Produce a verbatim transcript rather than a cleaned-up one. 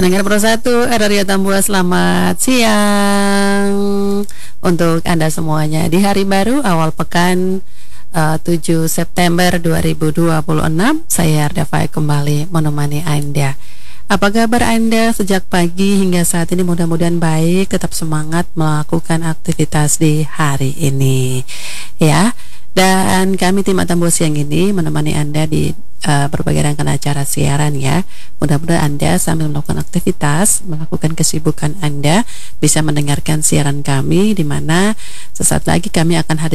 Pendengar Pro satu Radio Tambua, selamat siang untuk Anda semuanya di hari baru awal pekan uh, tujuh September dua ribu dua puluh enam. Saya Arda Faik kembali menemani Anda. Apa kabar Anda sejak pagi hingga saat ini? Mudah-mudahan baik, tetap semangat melakukan aktivitas di hari ini ya. Dan kami tim Tambua siang ini menemani Anda di uh, berbagai rangkaian acara siaran ya. Mudah-mudahan Anda sambil melakukan aktivitas, melakukan kesibukan Anda bisa mendengarkan siaran kami, di mana sesaat lagi kami akan hadir